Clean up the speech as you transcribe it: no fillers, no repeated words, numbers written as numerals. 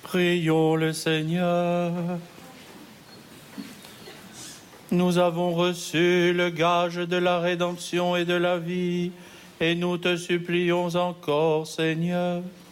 Prions le Seigneur. Nous avons reçu le gage de la rédemption et de la vie, et nous te supplions encore, Seigneur,